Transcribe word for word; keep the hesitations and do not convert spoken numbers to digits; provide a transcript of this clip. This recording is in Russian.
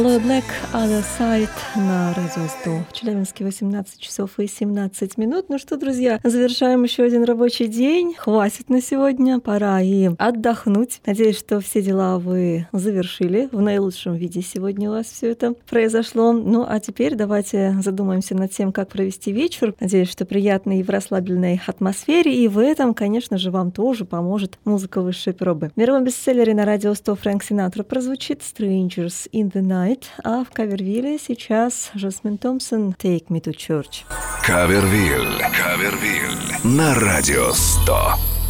Лой Блэк, Other Side на Радио сто. В Челябинске восемнадцать часов и семнадцать минут. Ну что, друзья, завершаем еще один рабочий день. Хватит на сегодня, пора и отдохнуть. Надеюсь, что все дела вы завершили. В наилучшем виде сегодня у вас все это произошло. Ну а теперь давайте задумаемся над тем, как провести вечер. Надеюсь, что приятный и в расслабленной атмосфере. И в этом, конечно же, вам тоже поможет музыка высшей пробы. В мировом бестселлере на Радио сто Фрэнк Синатра прозвучит «Strangers in the Night», а в Кавервилле сейчас Жасмин Томпсон «Take Me to Church». Кавервилл, Кавервилл на Радио сто.